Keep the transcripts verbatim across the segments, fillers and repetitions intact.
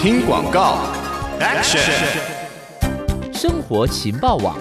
听广告 ，Action！ 生活情报网。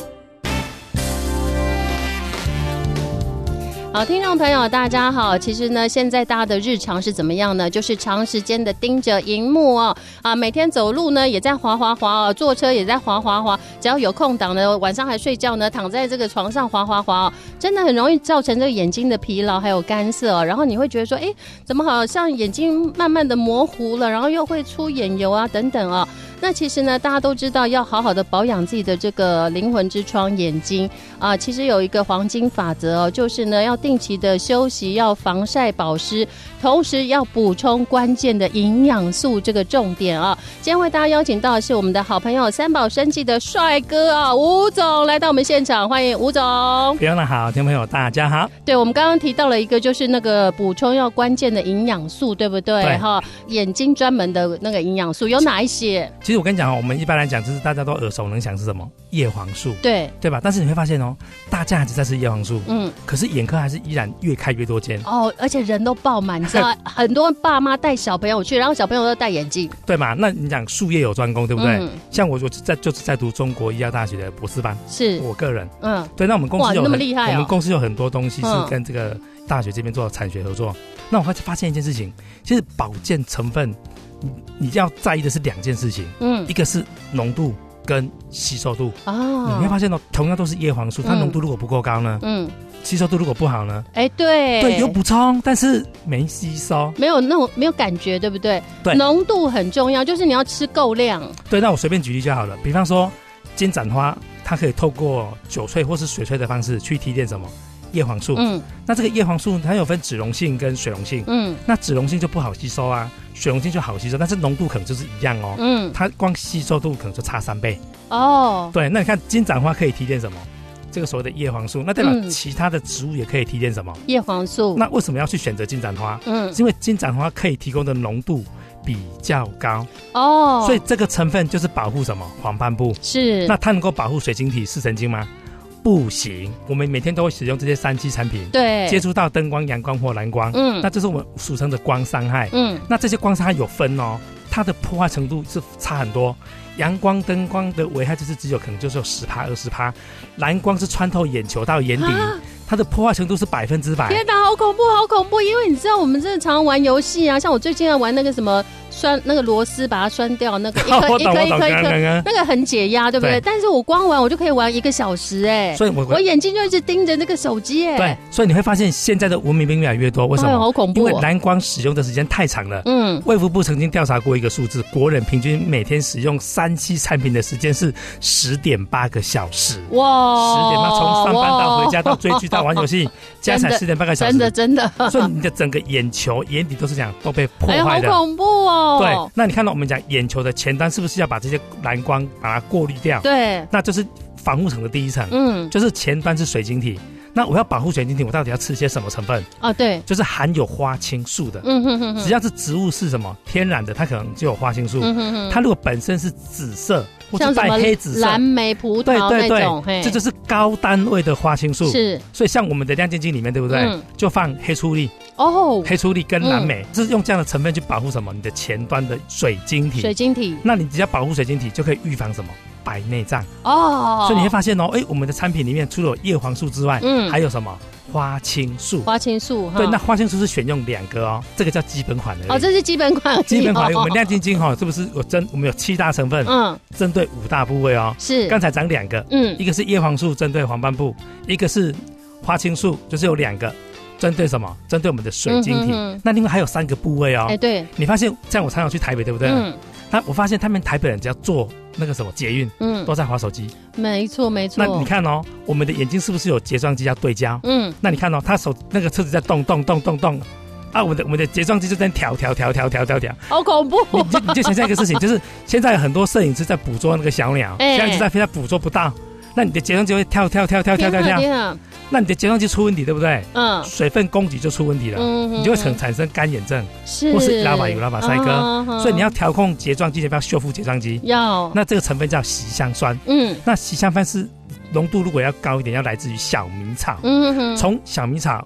好，听众朋友大家好，其实呢现在大家的日常是怎么样呢？就是长时间的盯着荧幕哦，啊，每天走路呢也在滑滑滑哦，坐车也在滑滑滑，只要有空档呢，晚上还睡觉呢，躺在这个床上滑滑滑哦，真的很容易造成这个眼睛的疲劳还有干涩哦，然后你会觉得说，哎，怎么好像眼睛慢慢的模糊了，然后又会出眼油啊等等哦。那其实呢，大家都知道要好好的保养自己的这个灵魂之窗眼睛啊、呃，其实有一个黄金法则哦，就是呢要定期的休息，要防晒保湿，同时要补充关键的营养素，这个重点啊。今天为大家邀请到的是我们的好朋友三宝生技的帅哥啊，吴总来到我们现场，欢迎吴总。 非常的好，听众朋友大家好。 对，我们刚刚提到了一个，就是那个补充要关键的营养素，对不对？哈，眼睛专门的那个营养素有哪一些？ 其实我跟你讲，我们一般来讲，就是大家都耳熟能详是什么叶黄素， 对对吧？但是你会发现哦，大家还是在吃叶黄素， 嗯， 可是眼科还是依然越开越多间哦，而且人都爆满，你知道，很多爸妈带小朋友去，然后小朋友都戴眼镜， 对嘛？那你讲术业有专攻，对不对？ 嗯、 像我我在就是在读中国医药大学的博士班， 是我个人， 嗯， 对。那我们公司有那么厉害、哦， 我们公司有很多东西是跟这个大学这边做产学合作。嗯、那我会发现一件事情，其实保健成分。你, 你要在意的是两件事情，嗯，一个是浓度跟吸收度哦。你会发现哦，同样都是叶黄素，它浓度如果不够高呢，嗯，吸收度如果不好呢， 哎，对， 对，有补充，但是没吸收， 没有那种没有感觉，对不对？ 对， 浓度很重要，就是你要吃够量。 对，那我随便举例就好了，比方说金盏花，它可以透过酒萃或是水萃的方式去提炼什么？叶黄素，嗯，那这个叶黄素它有分脂溶性跟水溶性，嗯，那脂溶性就不好吸收啊，水溶性就好吸收，但是浓度可能就是一样哦，嗯，它光吸收度可能就差三倍哦。对，那你看金盏花可以提炼什么？这个所谓的叶黄素，那代表其他的植物也可以提炼什么？ 叶黄素。 那为什么要去选择金盏花？嗯，是因为金盏花可以提供的浓度比较高哦，所以这个成分就是保护什么？黄斑部是。那它能够保护水晶体、视神经吗？不行，我们每天都会使用这些三 C 产品，对，接触到灯光、阳光或蓝光，嗯，那这是我们俗称的光伤害，嗯，那这些光伤害有分哦，它的破坏程度是差很多。阳光、灯光的危害就是只有可能就是有十趴、二十趴，蓝光是穿透眼球到眼底。它的破坏程度是百分之百。 天哪，好恐怖，好恐怖！因为你知道，我们真的常常玩游戏啊，像我最近要玩那个什么拴那个螺丝，把它拴掉，那个一颗一颗一颗一颗，那个很解压，对不对？但是我光玩我就可以玩一个小时，哎，所以我我眼睛就一直盯着那个手机，哎， 对，所以你会发现现在的文明病越来越多，为什么？ 好恐怖！ 因为蓝光使用的时间太长了。嗯，卫福部曾经调查过一个数字，国人平均每天使用三 C 产品的时间是十点八个小时。哇，十点八，从上班到回家到追剧到玩游戏。加起来四点半个小时， 真的真的， 所以你的整个眼球、眼底都是这样，都被破坏的， 哎，好恐怖哦！ 对，那你看到我们讲眼球的前端是不是要把这些蓝光把它过滤掉？对，那就是防护层的第一层，嗯，就是前端是水晶体。那我要保护水晶体，我到底要吃些什么成分？哦，对，就是含有花青素的。嗯哼哼哼，只要是植物是什么天然的，它可能就有花青素。嗯哼哼，它如果本身是紫色。 像什么黑紫色、蓝莓、葡萄那种， 对对对，这就是高单位的花青素。是，所以像我们的亮晶晶里面，对不对？嗯、就放黑醋栗哦，黑醋栗跟蓝莓，嗯、是用这样的成分去保护什么？你的前端的水晶体。 水晶体， 那你只要保护水晶体，就可以预防什么？白内障哦。所以你会发现哦，哎，我们的产品里面除了叶黄素之外，嗯，还有什么？花青素， 花青素， 对，那花青素是选用两个哦，这个叫基本款的哦，这是基本款， 基本款。我们亮晶晶哈，是不是有针？我们有七大成分，嗯，针对五大部位哦。是，刚才讲两个，嗯，一个是叶黄素针对黄斑部，一个是花青素，就是有两个。针对什么？针对我们的水晶体。嗯、那另外还有三个部位哦。哎，对，你发现像我常常去台北，对不对？嗯。那我发现他们台北人只要坐那个什么捷运，嗯，都在滑手机。 没错，没错。 那你看哦，我们的眼睛是不是有睫状肌要对焦？嗯。那你看哦，他手那个车子在动动动动动，啊，我们的我们的睫状肌就在调调调调调调调， 好恐怖！ 你就你就想象一个事情，就是现在有很多摄影师在捕捉那个小鸟，现在一直在飞，它捕捉不到。那你的睫状肌会跳跳跳跳跳跳跳，那你的睫状肌出问题，对不对？嗯，水分供给就出问题了，嗯，你就会产产生干眼症，是或是拉巴有拉巴塞哥，所以你要调控睫状肌，要不要修复睫状肌？要。那这个成分叫硒香酸，嗯，那硒香酸是浓度如果要高一点，要来自于小米草，嗯哼，从小米草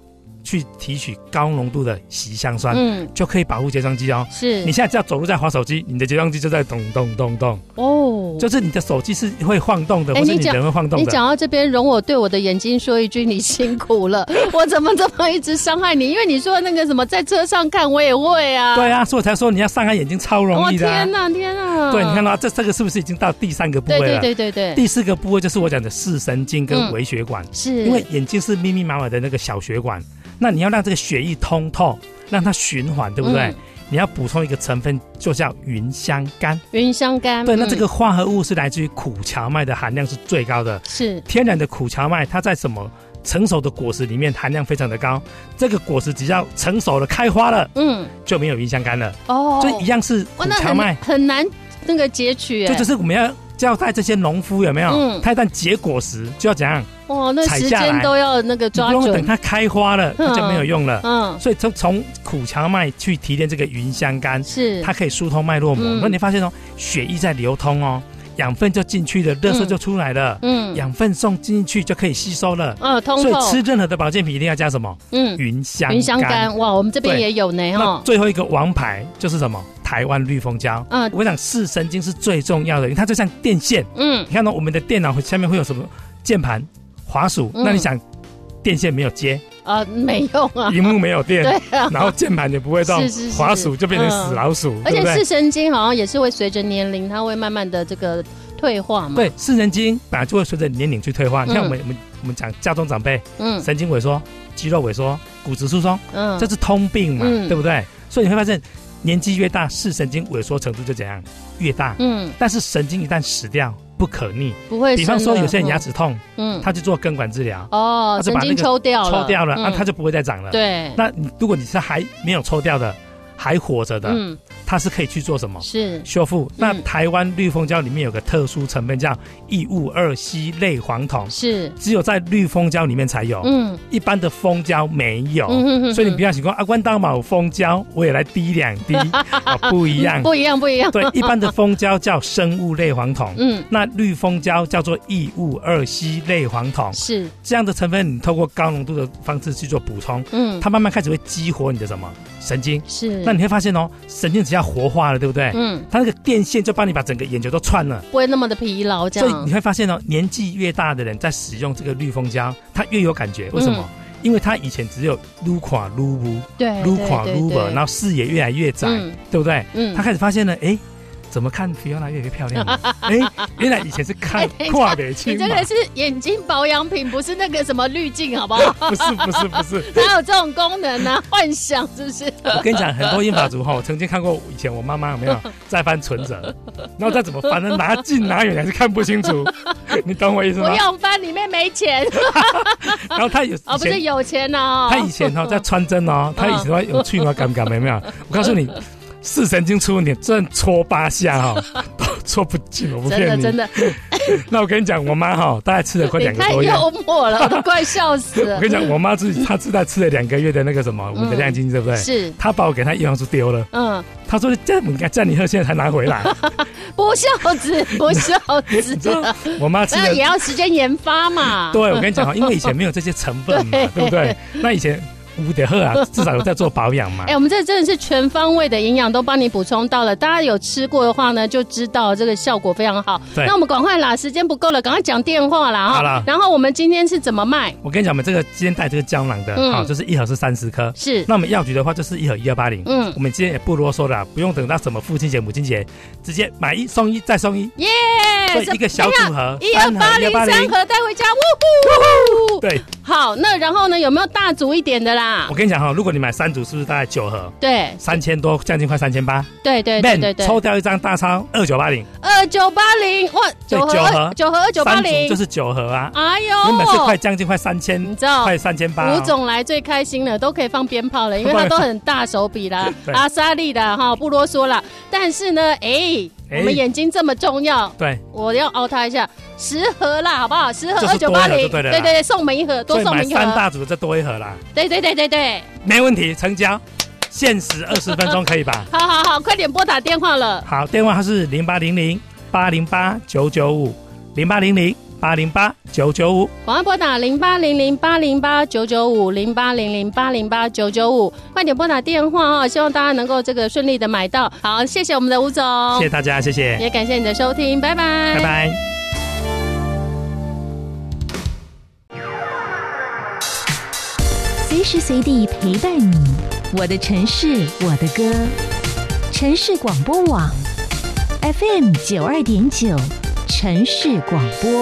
去提取高浓度的硒香酸，嗯，就可以保护睫状肌哦。 是， 你现在只要走路在滑手机，你的睫状肌就在动动动动哦，就是你的手机是会晃动的，或是你人会晃动的。 你讲到这边，容我对我的眼睛说一句，你辛苦了，我怎么这么一直伤害你？因为你说那个什么在车上看，我也会啊。 对啊，所以我才说你要伤害眼睛超容易的、啊。 天哪，天哪！ 对，你看到这这个是不是已经到第三个部位了？ 对对对对对。 第四个部位就是我讲的视神经跟微血管，嗯、是因为眼睛是密密麻麻的那个小血管，那你要让这个血液通透，让它循环，对不对？嗯，你要补充一个成分，就叫芸香苷。芸香苷， 对，那这个化合物是来自于苦荞麦的含量是最高的， 是天然的苦荞麦，它在什么成熟的果实里面含量非常的高。这个果实只要成熟了、开花了，嗯，就没有芸香苷了。哦，所以一样是苦荞麦， 很, 很难那个截取。 这就是我们要交代这些农夫有没有？嗯，他一旦结果时就要怎样？ 哇，那时间都要那个抓准， 不用等它开花了，它就没有用了。嗯，所以从从苦荞麦去提炼这个芸香苷，是它可以疏通脉络膜。那、嗯、你发现哦，血液在流通哦，养分就进去了，垃圾就出来了。嗯，养分送进去就可以吸收了。嗯，通透。所以吃任何的保健品一定要加什么？嗯，芸香苷。芸香苷， 哇，我们这边也有呢哈。 最后一个王牌就是什么？台湾绿蜂胶。嗯，我讲视神经是最重要的，因为它就像电线。嗯，你看到我们的电脑下面会有什么键盘？滑鼠，嗯、那你想电线没有接啊、呃，没用啊， 荧幕没有电， 对、啊， 然后键盘也不会动，是是是滑鼠就变成死老鼠。 嗯、对对而且视神经好像也是会随着年龄，它会慢慢的这个退化嘛。 对，视神经本来就会随着年龄去退化。你、嗯、看我们我们我们讲家中长辈，嗯，神经萎缩、肌肉萎缩、骨质疏松，嗯，这是通病嘛，嗯、对不对？所以你会发现，年纪越大，视神经萎缩程度就怎样越大。嗯，但是神经一旦死掉。不可逆， 不会。 比方说，有些人牙齿痛，嗯，他去做根管治疗， 哦，神经抽掉了， 抽掉了，那、嗯啊、他就不会再长了。 对， 那你如果你是还没有抽掉的，还活着的，嗯，它是可以去做什么？ 是修复。嗯、那台湾绿蜂胶里面有个特殊成分叫异戊二烯类黄酮，是只有在绿蜂胶里面才有，嗯，一般的蜂胶没有。嗯、哼哼哼所以你不要想说啊，关刀毛蜂胶我也来滴两滴，啊，不一样， 不一样，不一样。 对，一般的蜂胶叫生物类黄酮，嗯，那绿蜂胶叫做异戊二烯类黄酮，是这样的成分，你透过高浓度的方式去做补充，嗯，它慢慢开始会激活你的什么神经，是。那你会发现哦，神经只要活化了，对不对？嗯，它那个电线就帮你把整个眼球都串了， 不会那么的疲劳。这样， 所以你会发现哦，年纪越大的人在使用这个绿蜂胶，他越有感觉。为什么？嗯、因为他以前只有撸垮撸不， 对， 撸垮撸不，然后视野越来越窄，嗯、对不对？嗯，他开始发现了，哎。怎么看Fiona越来越漂亮了？哎，原来以前是看跨北青。 你这个是眼睛保养品，不是那个什么滤镜，好不好？ 不是不是不是， 哪有这种功能呢、啊？幻想是不是？ 我跟你讲，很多英法族哈，我曾经看过以前我妈妈有没有在翻存折，然后再怎么翻呢，拿近拿远还是看不清楚。你懂我意思吗？ 不用翻，里面没钱。 然后他有哦，不是有钱哦。 他以前哦在穿针哦，他以前都有去吗？敢不敢？没有？我告诉你。视神经出问题，真戳八下哈、哦，都戳不进，我不骗你。 真的真的。 那我跟你讲，我妈哈、哦，大概吃了快两个多月。 太幽默了，我都快笑死了。 我跟你讲，我妈自己她自带吃了两个月的那个什么，我们的亮晶，对不对？是。她把我给她叶黄素丢了。嗯。她说：“这样叫你喝，现在才拿回来。” 不孝子，不孝子。 我妈吃了， 那也要时间研发嘛。 对，我跟你讲，因为以前没有这些成分嘛，对, 对不对？那以前。无得喝啊，至少有在做保养嘛。 哎、欸，我们这真的是全方位的营养都帮你补充到了，大家有吃过的话呢，就知道这个效果非常好。那我们赶快啦，时间不够了，赶快讲电话啦哈。好了，然后我们今天是怎么卖？ 我跟你讲，我们这个今天带这个胶囊的，好、嗯，就是一盒是三十颗，是。那我们药局的话就是一盒一二八零，嗯，我们今天也不啰嗦了，不用等到什么父亲节、母亲节，直接买一送一再送一，耶、yeah! ！所以一个小组合， 一二八零三盒带回家，呜呼！ 对， 好，那然后呢，有没有大组一点的啦？ 我跟你讲哈，如果你买三组，是不是大概九盒？ 对， 三千多，将近快三千八。 对对对对对， 抽掉一张大钞，二九八零， 二九八零，哇，九盒九盒九盒二九八零， 就是九盒啊！ 哎呦， 原本是快将近快三千，你知道，快三千八。 吴总来最开心了，都可以放鞭炮了，因为他都很大手笔啦，阿莎利的哈，不啰嗦啦。但是呢，哎、欸。我们眼睛这么重要，对，我要凹它一下，十盒啦，好不好？十盒二九八零，对对对，送我们一盒，多送我们一盒， 三大组再多一盒啦。 对对对对对， 没问题，成交，限时二十分钟可以吧？ 好好好，快点拨打电话了。 好，电话它是零八零零八零八九九五，零八零零八零八九九五， 广告拨打零八零零八零八九九五零八零零八零八九九五，快点拨打电话哦！希望大家能够这个顺利的买到。好，谢谢我们的吴总， 谢谢大家，谢谢， 也感谢你的收听，拜拜， 拜拜。 随时随地陪伴你，我的城市，我的歌，城市广播网 F M 九二点九，城市广播。